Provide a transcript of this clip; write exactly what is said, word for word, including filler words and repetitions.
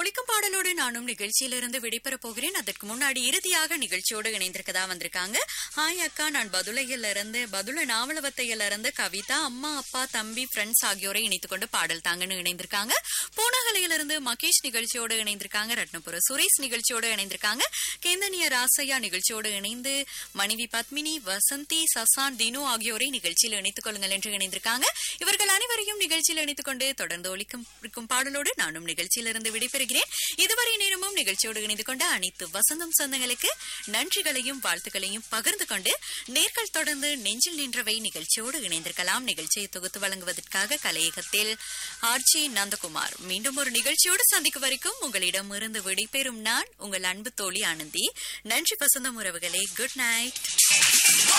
ஒலிக்கும் பாடலோடு நானும் நிகழ்ச்சியிலிருந்து விடைபெற போகிறேன். அதற்கு முன்னாடி இறுதியாக நிகழ்ச்சியோடு இணைந்திருக்கதா வந்திருக்காங்க. ஹாய் அக்கா, நான் பதுளையில இருந்து பதுள நாவலவத்தையில இருந்து கவிதா, அம்மா அப்பா தம்பி ஃப்ரெண்ட்ஸ் ஆகியோரை இணைத்துக் கொண்டு பாடல் தாங்கன்னு இணைந்திருக்காங்க. பூனகலையிலிருந்து மகேஷ் நிகழ்ச்சியோடு இணைந்திருக்காங்க. ரத்னபுர சுரேஷ் நிகழ்ச்சியோடு இணைந்திருக்காங்க. கேந்தனிய ராசையா நிகழ்ச்சியோடு இணைந்து மனைவி பத்மினி, வசந்தி, சசான், தினு ஆகியோரை நிகழ்ச்சியில் இணைத்துக் கொள்ளுங்கள் என்று இணைந்திருக்காங்க. இவர்கள் அனைவரையும் நிகழ்ச்சியில் இணைத்துக் கொண்டு தொடர்ந்து ஒலிக்கும் பாடலோடு நானும் நிகழ்ச்சியிலிருந்து விடைபெறுகிறேன். இதுவரை நேரமும் நிகழ்ச்சியோடு இணைந்து கொண்ட அனைத்து வசந்தம் சொந்தங்களுக்கு நன்றிகளையும் வாழ்த்துக்களையும் பகிர்ந்து கொண்டு நேர்கள் தொடர்ந்து நெஞ்சில் நின்றவை நிகழ்ச்சியோடு இணைந்திருக்கலாம். நிகழ்ச்சியை தொகுத்து வழங்குவதற்காக கலையகத்தில் ஆர்ச்சி நந்தகுமார். மீண்டும் ஒரு நிகழ்ச்சியோடு சந்திக்கும் வரைக்கும் உங்களிடம் இருந்து விடைபெறும் நான் உங்கள் அன்பு தோழி ஆனந்தி. நன்றி வசந்தம் உறவுகளே. Good night.